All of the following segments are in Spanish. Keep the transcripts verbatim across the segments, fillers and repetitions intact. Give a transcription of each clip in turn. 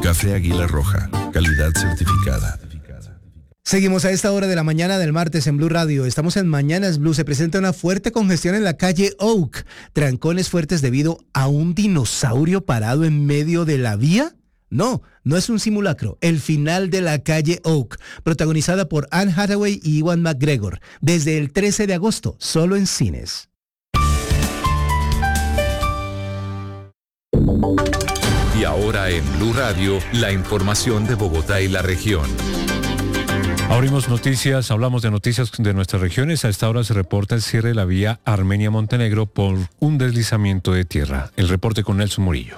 Café Águila Roja, calidad certificada. Seguimos a esta hora de la mañana del martes en Blue Radio. Estamos en Mañanas Blue. Se presenta una fuerte congestión en la calle Oak. Trancones fuertes debido a un dinosaurio parado en medio de la vía. No, no es un simulacro. El final de la calle Oak, protagonizada por Anne Hathaway y Ewan McGregor. Desde el trece de agosto, solo en cines. Y ahora en Blue Radio, la información de Bogotá y la región. Abrimos noticias, hablamos de noticias de nuestras regiones. A esta hora se reporta el cierre de la vía Armenia-Montenegro por un deslizamiento de tierra. El reporte con Nelson Murillo.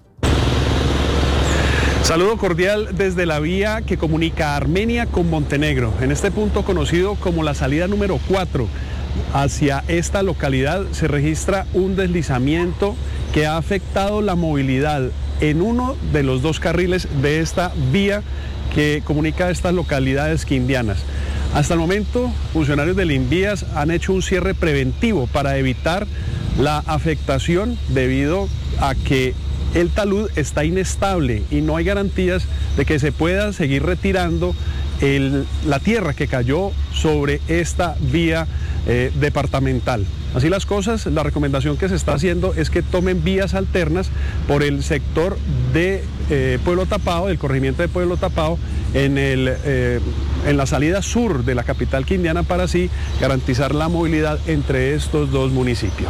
Saludo cordial desde la vía que comunica Armenia con Montenegro. En este punto conocido como la salida número cuatro hacia esta localidad se registra un deslizamiento que ha afectado la movilidad en uno de los dos carriles de esta vía que comunica estas localidades quindianas. Hasta el momento, funcionarios del Invías han hecho un cierre preventivo para evitar la afectación debido a que el talud está inestable y no hay garantías de que se pueda seguir retirando el, la tierra que cayó sobre esta vía eh, departamental. Así las cosas, la recomendación que se está haciendo es que tomen vías alternas por el sector de eh, Pueblo Tapao, del corregimiento de Pueblo Tapao, en, el, eh, en la salida sur de la capital quindiana para así garantizar la movilidad entre estos dos municipios.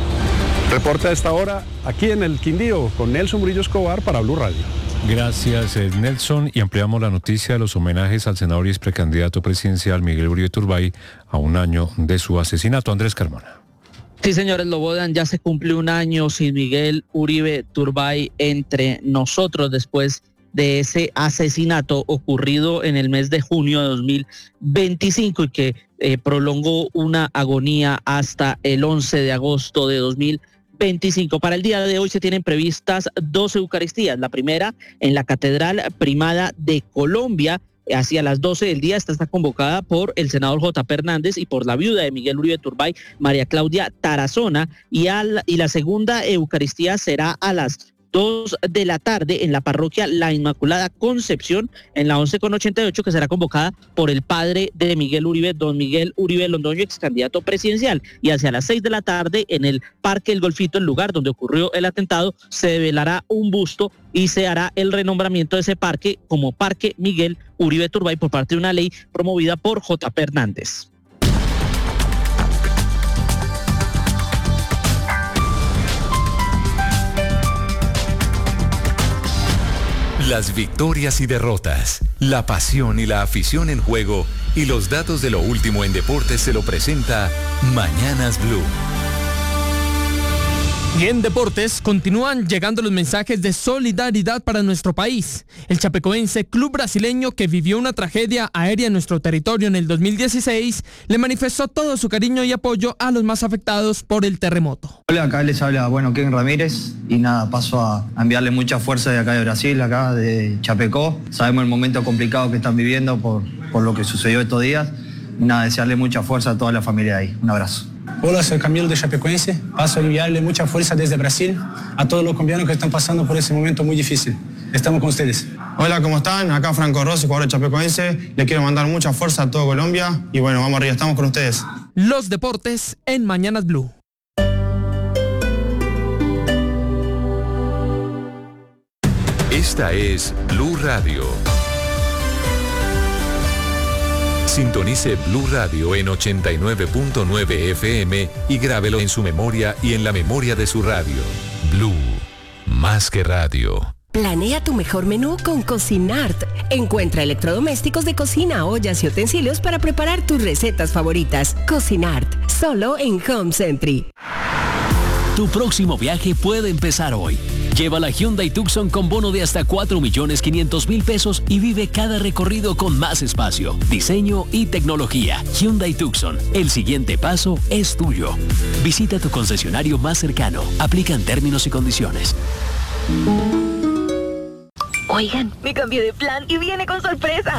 Reporte a esta hora aquí en el Quindío con Nelson Murillo Escobar para Blue Radio. Gracias, Nelson. Y ampliamos la noticia de los homenajes al senador y ex precandidato presidencial Miguel Uribe Turbay a un año de su asesinato. Andrés Carmona. Sí, señores, Lobodan, ya se cumple un año sin Miguel Uribe Turbay entre nosotros después de ese asesinato ocurrido en el mes de junio de dos mil veinticinco y que eh, prolongó una agonía hasta el once de agosto de dos mil veinticinco. Para el día de hoy se tienen previstas dos eucaristías. La primera en la Catedral Primada de Colombia, hacia las doce del día. Esta está convocada por el senador J P Hernández y por la viuda de Miguel Uribe Turbay, María Claudia Tarazona, y, al, y la segunda Eucaristía será a las dos de la tarde en la parroquia La Inmaculada Concepción, en la once con ochenta y ocho, que será convocada por el padre de Miguel Uribe, don Miguel Uribe Londoño, ex candidato presidencial. Y hacia las seis de la tarde en el Parque El Golfito, el lugar donde ocurrió el atentado, se develará un busto y se hará el renombramiento de ese parque como Parque Miguel Uribe Turbay por parte de una ley promovida por J P Hernández. Las victorias y derrotas, la pasión y la afición en juego y los datos de lo último en deportes se lo presenta Mañanas Blue. Y en deportes continúan llegando los mensajes de solidaridad para nuestro país. El chapecoense club brasileño, que vivió una tragedia aérea en nuestro territorio en el dos mil dieciséis, le manifestó todo su cariño y apoyo a los más afectados por el terremoto. Hola, acá les habla, bueno, Ken Ramírez, y nada, paso a enviarle mucha fuerza de acá de Brasil, acá de Chapecó. Sabemos el momento complicado que están viviendo por, por lo que sucedió estos días. Nada, desearle mucha fuerza a toda la familia ahí. Un abrazo. Hola, soy Camilo de Chapecoense. Paso a enviarle mucha fuerza desde Brasil a todos los colombianos que están pasando por ese momento muy difícil. Estamos con ustedes. Hola, ¿cómo están? Acá Franco Rossi, jugador de Chapecoense. Le quiero mandar mucha fuerza a todo Colombia y bueno, vamos arriba, estamos con ustedes. Los deportes en Mañanas Blue. Esta es Blue Radio. Sintonice Blue Radio en ochenta y nueve punto nueve F M y grábelo en su memoria y en la memoria de su radio. Blue, más que radio. Planea tu mejor menú con Cocinart. Encuentra electrodomésticos de cocina, ollas y utensilios para preparar tus recetas favoritas. Cocinart, solo en Home Century. Tu próximo viaje puede empezar hoy. Lleva la Hyundai Tucson con bono de hasta cuatro millones quinientos mil pesos y vive cada recorrido con más espacio, diseño y tecnología. Hyundai Tucson, el siguiente paso es tuyo. Visita tu concesionario más cercano. Aplican términos y condiciones. Oigan, me cambié de plan y viene con sorpresa.